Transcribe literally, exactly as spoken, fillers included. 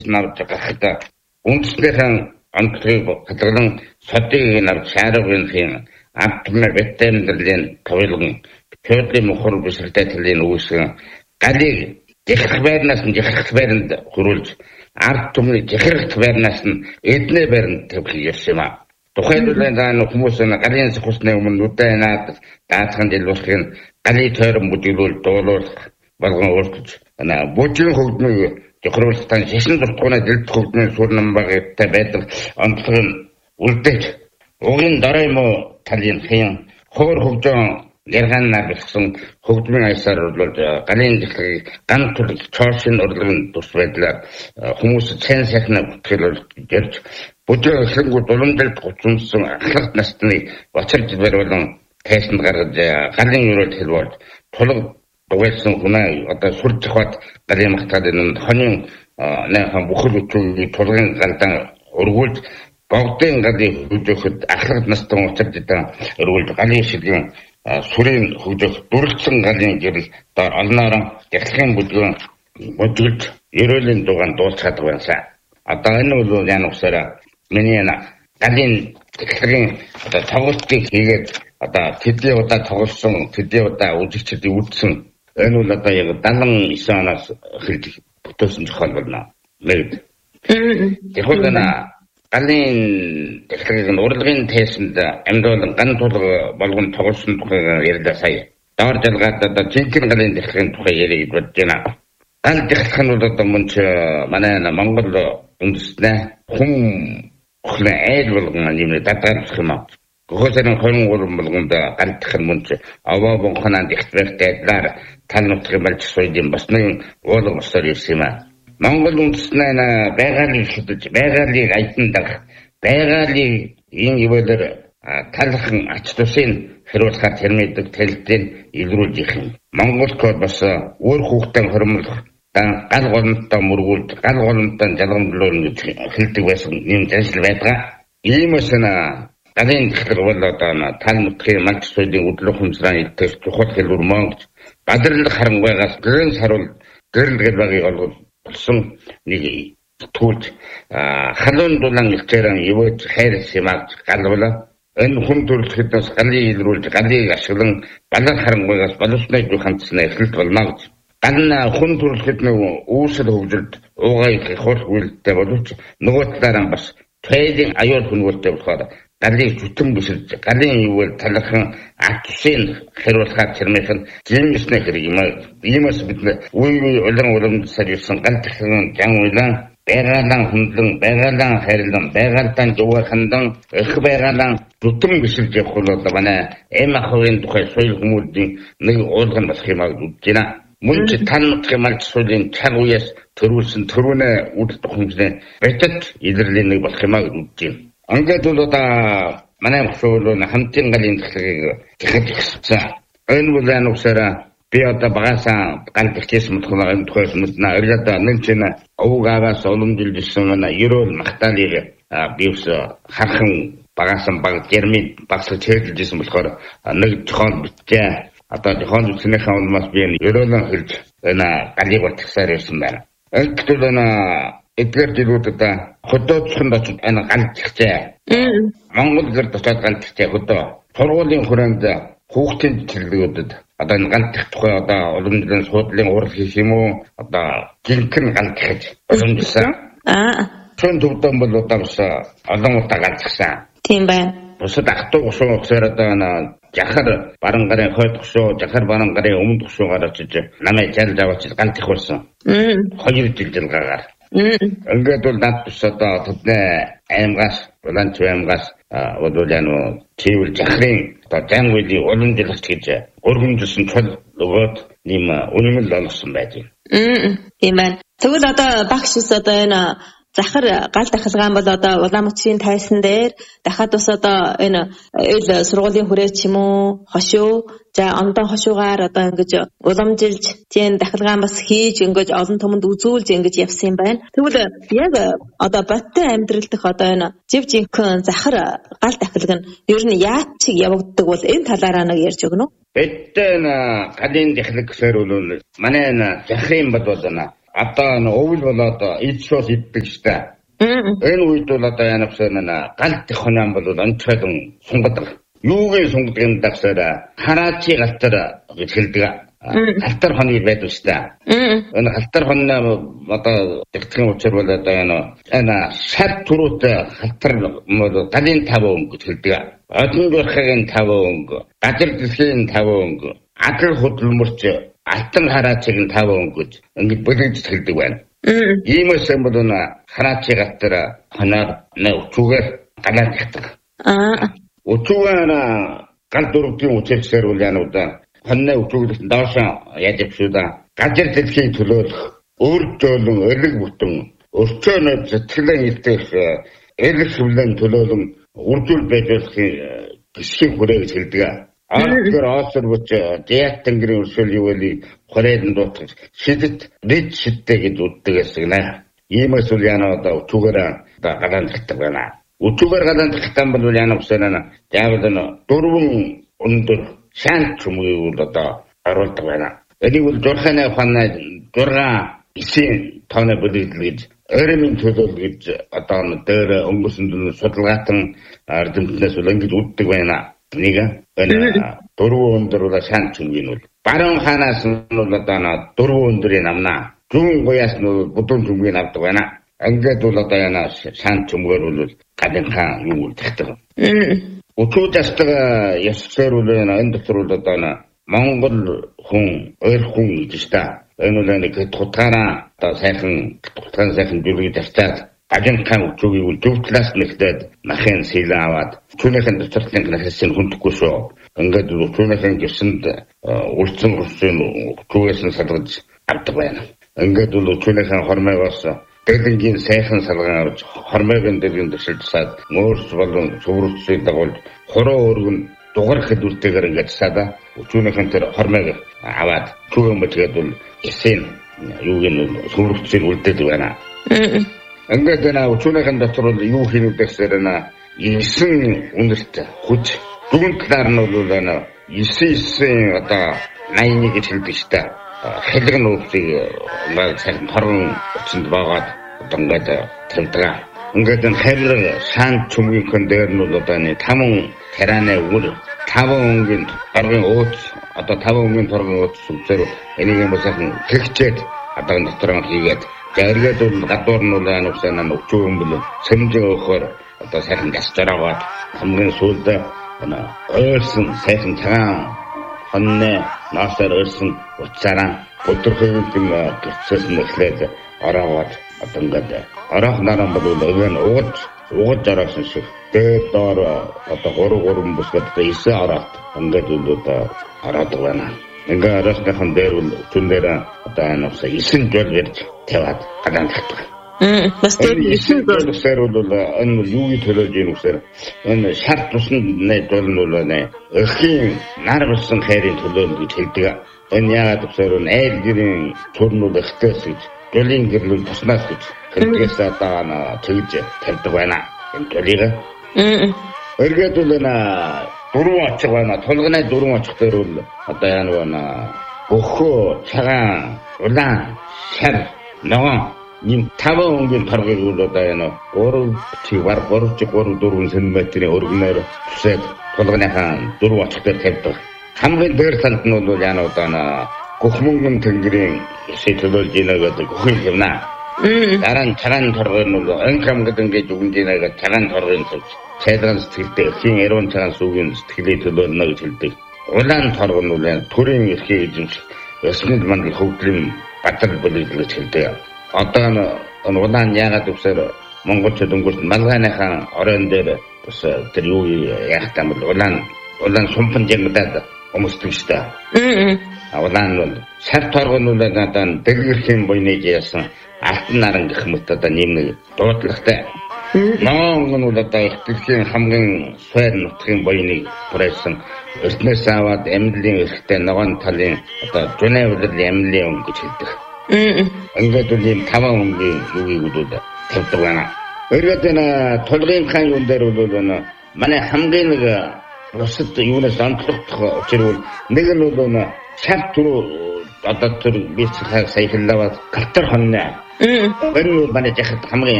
навж гахта үндэснийхэн онцлог хадгалан содыг навж шааргын хийн амтмэ бэттэмдэрлийн тавилган Пётли мохор бисэртэй тэлийн үүсгэн галыг жихрэх байрнаас нь жихрэх байранд хөрүүлж ард түмний жихрэх байрнаас нь эднээ байранд тавих явсан юм а. Тухайлбал энэ хүмүүс нь галын сөхсний өмнө үдэнаад даатхан дэлгүүрхийн галын тойрон бүжиглүүл дуулуулах болгон өөрчилж ана бүжгийн хөгжмийг жохируулалтан шашин дуртгууны дэлд хөгжмийн сур намбагтай байдаг онцлог нь үлдээж угийн дорой муу талын хийн хоор хөгжөн ярганаар бэлгсэн хөгжмийн аясаар орлуулж галын дэлхийг ган төрөл чоошин урлагын тус байдлаар хүмүүс цэн сайхна бүтгэл ярьж бүжиг эхлэнгүүд уламжлалт гуцумсан ахлагт насны бочирж бариулан тайсанд гаргаж галын өрөөл хэлбэрд тулг дугаарсан хүнээ одоо сүр зохиот галын махтаад энэ хонин наахан бүхэл бүтэн тулгын галдан өргүүлж богдын галын хөгжөхөд ахлагт настай учирж байгаа өргүүлж галын шилгийн сүрийн хөгжих дүрэлцэн галын гэрэл доор олноорон яхлахын бүдгэн бүжгэлж ерөөлийн дугаан дуулцаад байсан. Одоо энэ бол яа нүсээрээ миний галын техникийн одоо тоглолтыг хийгээд одоо тэдний удаа тоглосон тэдний удаа үзэгчдийн үзсэн энэ бол одоо яг дадлан иш оноос эхэлж бүтээсэн зохиол болно. Нэг. Тэгэхээр энэ галын техникийн урлагийн тээсэнд амьдуулан ган тулг болгон тоглосон тухай ярьлаа сая. Доор жалгаад одоо жинхэнэ галын техникийн тухай яриж бодож байна. Гал техник нь бол одоо мөн ч манай Монгол үндэснээ хүм охны айл болгон нэмээд дадгалах юм аа. Гохойсарын хөрөн гурван болгонд гал техник мөн ч аваа бонхонанд ихтэй талаар тал нутгийн балж соёлын бас нэг уулга босоор ирсэн юм аа. Монгол үндэснээ байгалийн шүтэж байгалийн аядан дах байгалийн энэ ивэлэр талхан ач тусын хэрүүлэхээр тэрмэдэг тэлдэн илрүүлж их юм. Монгол код бас өөр хүүхдэн хөрмөлөх гал голомттой мөргүүлж гал голомттой жалгамжлуулна гэж хэлдэг байсан юм ажил байдаг. Иймээс н галын техник бол одоо тал нутгийн малч соёлын өдлөх хүнсраа илтгэж чухал хэлбэр монгол гадарлах харангуйгаас гэрэн саруул гэрэл гэлбагийг олгол болсон нэг түүлж халуун дулаан илчээрэн ивэж хайр симагч галвала энэ хүн төрөлхөдөөс галыг илрүүлж галыг ашиглан балар харангуйгаас боловсны хандсны эхлэлт болно гэж. Гална хүн төрөлхөдний үүсэл хөгжилд уугай хурх үйлдэлтэй боловч нөгөө талаараа бас трейдинг аюул хөнөөлтэй болохоор галыг зүтэн биширж галын ивэл талархан актсын хэрүүлэхээр тэрмийнх нь жимсний хэрэг юм. Иймээс бид үе үе улан уламжлалсаар ирсэн гал техникийн жан уйлан байгаалан хөндлөн байгаалан хайрлан байгаалдан жуугаар хандан их байгаалан зүтэн биширж явах бол манай эм ахын тухай соёл хүмүүстийн нэг уулга нь болох юм аа гэж байна. Мөн ч тал нутгийн малч соёлын цаг үеэс төрүүлсэн төрөөнэ үд тухамжны бэтд илэрлийн нэг болох юм аа гэж байна. Ингээд бол одоо манай хөшөөлөн хамтын галын техникийг техникчсэн. Энэ бол энэ усаараа би одоо багасаа гал техникс мэтхнаа энэ тухайс мэднэ. Орилоод нэг чинь овгаагаас уламжилжсэн манай ерөөл махталыг биус хархан багасан баг термин багсаж хэлжсэн болохоор нэг зохиол бичээ. Одоо зохиол бичснийхаа улмаас би ерөөлөн хэлж энэ галыг батгсаар ирсэн байна. Ингээд бол энэ эдгээр жилүүдэд хөдөөцөнд очиж энэ гал техчээ. Монгол гэрд очиж гал техчээ хөдөө. Сургуулийн хүрээнд хүүхдийн чиглэлүүдэд одоо энэ гал тех тухай одоо уламжлалын суудлын урал хийх юм уу? Одоо жинхэнэ гал техж уламжилсан. Аа. Чон төвдөн бол одоо бас олон удаа гал техсэн. Тийм байна. Бусад ахтуу гушуу усаар одоо энэ жахар баран гарын хойд гушуу, жахар баран гарын өмнө гушуугаар очиж намайг жал заваач гал тех болсон. Хоёр жил жилгаагаар. Ингээд бол над тус одоо тэдний аймгаас улаан аймгаас одуулаано чивэл жахрын одоо жангүйлийн уламжлагч гэж өргөмжсөн чөл өгөөд нэм үнэмэл олгосон байж байна. Тийм байна. Тэгвэл одоо багш ус одоо энэ захар гал дахилгаан бол одоо Улаанбаатарын тайсан дээр дахиад бас одоо энэ ил сургуулийн хүрээ ч юм уу хошуу за ондон хошуугаар одоо ингэж уламжилж тийм дахилгаан бас хийж ингэж олон түмэнд үзүүлж ингэж явсан юм байна. Тэгвэл яг одоо боттой амьдрал дэх одоо энэ жив жинхэнэ захар гал дахилга нь ер нь яаж чиг явагддаг бол энэ талаараа нэг ярьж өгнө үү? Бэтэн галын техник гэхээр бол манай захрын бод болно. одоо өвөл болоод идшос иддэг штэ. Энэ үед бол одоо янавсан галт хонон бол онцгойн сунгадаг. Юугийн сунгадгийн дагсаар хараачи галтар гэж хэлдэг. Галтар хоныг байдаг штэ. Энэ галтар хон одоо тэгтгэн учир бол одоо энэ шат түрүүтэй галтар галын тав өнгө гэж хэлдэг. Одон бүрхэгийн тав өнгө, газар дэлхийн тав өнгө, адал хөдөлмөрч алтан хараачиг нь тав өнгө гэж ингэж бүлэгдэж хэлдэг байна. Иймээс бол энэ хараачи галтар хоноор өчүүгээр галаад ихдэг. Аа. Өчүүгээр гал дөрвийн үчирсээр үл яана удаа хонны өчүүгээр доош яаж ившүүда газар дэлхийн төлөөлөх өөртөөлөн элэг бүтэн өрчөөнөө зэтгэлэн илтгэх элэг хөвлөн төлөөлөн үржүүл байдлын гисхийг хүрээ гэж хэлдэг. Аавар аасар бүч диат тэнгэрийн өршөөл юу вэ? Хорейн дуутах шидэт дэд шидтэй гэж үддэг гэсэн. Иймээс үл яана одоо өчүүгээр галаанд ихдэг байна. Өчүүгээр галаанд ихтан бол яана усана яавал дөрвөн өндөр шант чумыг одоо оруулдаг байна. Энийг бол журханы ухааны журга эсийн тооны бүлэгдэл гэж өрөмийн төлөөл гэж одоо дээр өнгөрсөн судалгаатан ардэмтнээс үл ингэж үддэг байна. Нэг энэ дөрвөн өндөр бол шант чумгийн бол баруун ханаас нь бол одоо дөрвөн өндөрийн амнаа зүүн гояас нь будуун чумгийн авдаг байна. Ингээд бол одоо яна шант чумгаар бол гадынхаа юу үлдэх. Өчүүдэстэг яссаар үл энэ дотор бол одоо Монгол хүн өөр хүн гэж та энэ үл нэг тутаараа одоо сайхан тутаан сайхан дүргийг тавьтаад гадынхаа өчүүгийг үл зөв талаас нь ихтэй махын сэлээ аваад түүнийхэн дотортлын гэрсэн хүндэхгүй шүү. Ингээд түүнийхэн гэрсэнд үлдсэн хүчин өчүүгээс нь салгаж авдаг байна. Ингээд бол түүнийхэн хормоогоос дэлгэнгийн сайхан салгаан авч хормойгийн дэлгэн дэвшилсаад мөрс болон цөврөцсөй дагуулж хороо өргөн дугаар хөдөлтөөр ингээд сада өчүүнийхэн тэр хормойг аваад түүэн мэтгээд бол эсийн юуг нь цөврөцсөйг үлдээд байна. Ингээд энэ өчүүнийхэн дотор бол юу хийх гэхээр нэ эсэн үнэрт хүч дүн талаар нь бол энэ эсийн одоо найны гэж хэлдэг шүү дээ. Хэлэг нь үсийг маань сайн хорон өчөнд баагаад одоо ингээд тавьдаг. Ингээд энэ хайр шаан чумгийн дээр нь бол одоо нэг таман тарааны үр таван өнгийн торгын ууц одоо таван өнгийн торгын ууц сүмсээр энийг юм сайн тэгчээд одоо энэ дотор нь хийгээд зэрэгэд бол гадуур нь бол энэ усаа нөчүүн бол сэмжээ өгөхөөр одоо сайхан гастраагаад хамгийн сүүлд энэ ойрсон сайхан цагаан хонны наасаар өрсөн уцаараа өдрхөөр тийм процесс нэхлээд ороод одоо ингээд орох наран бол өгөн ууж ууж ороосон шиг дээр доор одоо гурав гурван бүсгэд эсээ ороод ингээд бол одоо ороод байна. Ингээд ороосныхан дээр бол түнээр одоо энэ уусаа эсэн жол гэж таваад гадаанд татдаг. Мм бас тэр эсэн жолсээр бол энэ юу төлөж ийм үсээр энэ шарт тусны жол нь бол нэ өрхийн нар болсон хайрын төлөөлөл гэж хэлдэг. Энэ яагаад гэхээр айл гэрийн төрнүүд ихтэйс гэж гэлин гэрлүүл туснаас гэж хэлдгээс одоо тэгж тавьдаг байна. Энэ төлөгийг. Мм. Өргөд бол энэ дөрвөн очих байна. Тулганы дөрвөн очих дээр бол одоо яана байна. Өхөө, цагаан, улаан, шар, ногоон ийм таван өнгийн торгыг бол одоо яана гурав чи бар гурав чи гурав дөрвөн сантиметрийн өргөнөөр түсээд тулганыхаа дөрвөн очих дээр тавьдаг. Хамгийн дээр талд нь бол яана одоо гөхмөнгөн тэнгэрийн эсээ төлөөлж ийна гэдэг гөхийг явна. Дараа нь цагаан торгыг нь бол анхам гэдэг ингэж үгэн дийнэ гэдэг цагаан торгыг нь цайдан сэтгэлтэй хийн эрүүн цагаан сүүгийн сэтгэлээ төлөөлнө гэж хэлдэг. Улаан торгог нь бол төрийн эрхийг эзэмших ёсны мандал хөгжлийн батал бүлэглэл гэж хэлдэг. Одоо энэ улаан яагаад гэвэл монголчууд өнгөрсөн малгайныхаа оройн дээр бас тэр юу яах юм бол улаан улаан сумпан жигдаад өмсдөг шүү дээ. Аа. Улаан бол шар торгог нь бол одоо дэлгэрхийн буйныг яасан алтан наран гэх мэт одоо нэм нэг дуудлагатай. Ногоон нь бол одоо дэлхийн хамгийн сойр нутгийн буйныг бүрээсэн эртнээс аваад амьдлын эрхтэй ногоон талын одоо жүнэ үлрэл амьдлын өнгө гэж хэлдэг. Ингээд бол ийм таван өнгийн юугийг бол тавьдаг байна. Өргөд энэ тулгын хаан юун дээр бол энэ манай хамгийн нэг бусад юунаас онцлогдох учир бол нэг нь бол энэ шар түрүү одоо тэр би сая хэллээ калтер хонно. Энэ манай жахад хамгийн